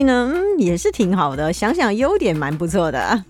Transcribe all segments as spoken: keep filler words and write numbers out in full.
呢，嗯，也是挺好的，想想优点蛮不错的。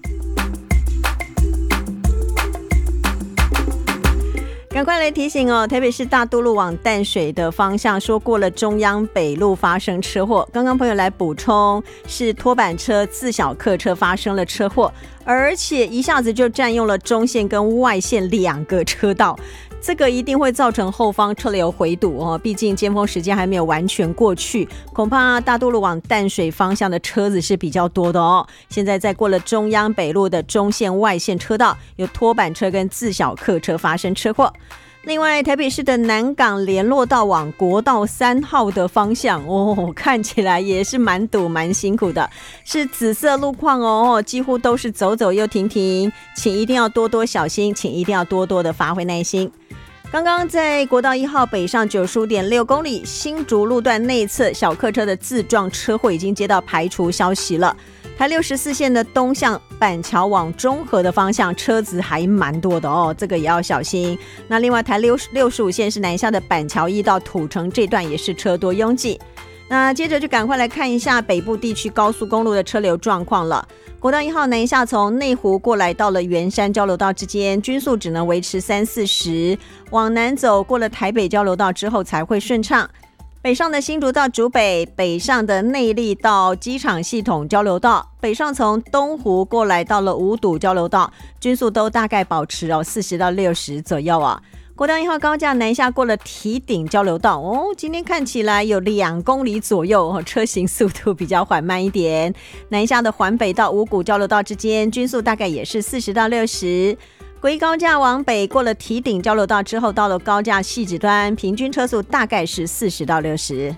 赶快来提醒哦，台北市大都路往淡水的方向，说过了中央北路发生车祸。刚刚朋友来补充，是拖板车自小客车发生了车祸，而且一下子就占用了中线跟外线两个车道。这个一定会造成后方车流回堵哦，毕竟尖峰时间还没有完全过去，恐怕大都路往淡水方向的车子是比较多的哦。现在在过了中央北路的中线外线车道，有拖板车跟自小客车发生车祸。另外，台北市的南港联络道往国道三号的方向哦，看起来也是蛮堵蛮辛苦的，是紫色路况哦，几乎都是走走又停停，请一定要多多小心，请一定要多多的发挥耐心。刚刚在国道一号北上 九十五点六 公里新竹路段内侧小客车的自撞车祸已经接到排除消息了。台六十四线的东向板桥往中和的方向车子还蛮多的哦，这个也要小心。那另外台六十五线是南下的板桥一到土城这段也是车多拥挤。那接着就赶快来看一下北部地区高速公路的车流状况了。国道一号南下从内湖过来到了圆山交流道之间，均速只能维持三四十，往南走过了台北交流道之后才会顺畅。北上的新竹到竹北，北上的内壢到机场系统交流道，北上从东湖过来到了五堵交流道，均速都大概保持哦四十到六十左右啊。国道一号高架南下过了堤顶交流道哦，今天看起来有两公里左右哦，车行速度比较缓慢一点。南下的环北到五股交流道之间，均速大概也是四十到六十。国一高架往北过了堤顶交流道之后，到了高架汐止端，平均车速大概是四十到六十。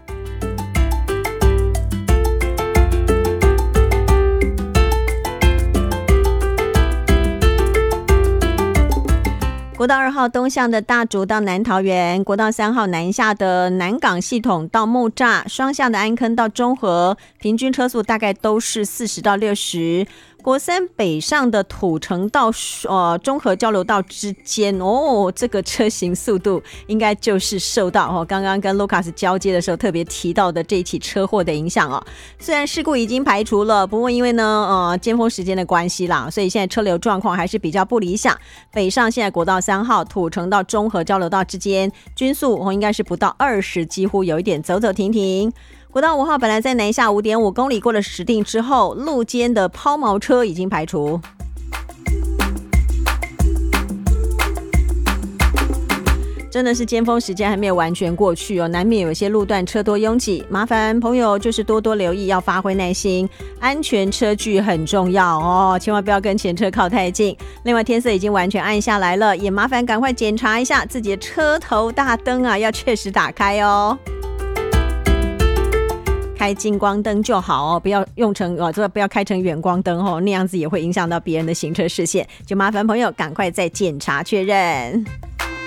国道二号东向的大竹到南桃园，国道三号南下的南港系统到木栅，双向的安坑到中和，平均车速大概都是四十到六十。国三北上的土城到呃中和交流道之间哦，这个车行速度应该就是受到哦刚刚跟 Lucas 交接的时候特别提到的这一起车祸的影响哦。虽然事故已经排除了，不过因为呢呃尖峰时间的关系啦，所以现在车流状况还是比较不理想。北上现在国道三号土城到中和交流道之间，均速哦应该是不到二十，几乎有一点走走停停。国道五号本来在南下 五点五 公里过了石碇之后，路肩的抛锚车已经排除。真的是尖峰时间还没有完全过去哦，难免有一些路段车多拥挤，麻烦朋友就是多多留意，要发挥耐心，安全车距很重要哦，千万不要跟前车靠太近。另外天色已经完全暗下来了，也麻烦赶快检查一下自己的车头大灯啊，要确实打开哦。开近光灯就好哦，不要用成哦，不要开成远光灯哦，那样子也会影响到别人的行车视线，就麻烦朋友赶快再检查确认。